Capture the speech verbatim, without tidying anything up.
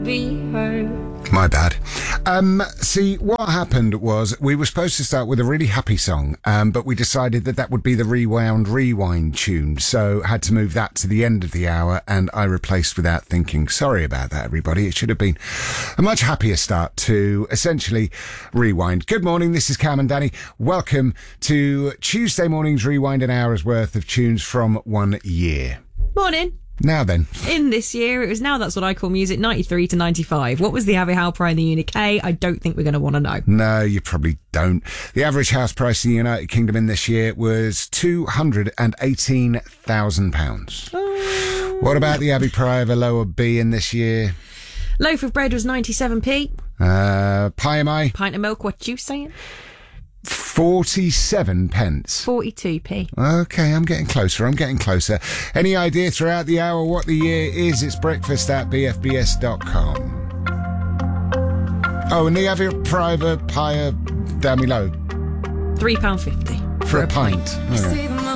be heard. My bad. Um, see, what happened was we were supposed to start with a really happy song, um, but we decided that that would be the Rewound Rewind tune, so had to move that to the end of the hour, and I replaced without thinking. Sorry about that, everybody. It should have been a much happier start to essentially Rewind. Good morning, this is Cam and Danny. Welcome to Tuesday morning's Rewind, an hour's worth of tunes from one year. Morning. Now then. In this year, it was Now That's What I Call Music, ninety-three to ninety-five. What was the average house price in the U K? I don't think we're going to want to know. No, you probably don't. The average house price in the United Kingdom in this year was two hundred eighteen thousand pounds. Oh. What about the Abbey Prie of a lower B in this year? Loaf of bread was ninety-seven p. Uh, pie am I? Pint of milk, what you saying? forty-seven pence. forty-two p. Okay, I'm getting closer, I'm getting closer. Any idea throughout the hour what the year is? It's breakfast at b f b s dot com. Oh, and the Abbey Prie of a pie of Dammy Low. three pounds fifty. For, For a, a pint. pint. You see the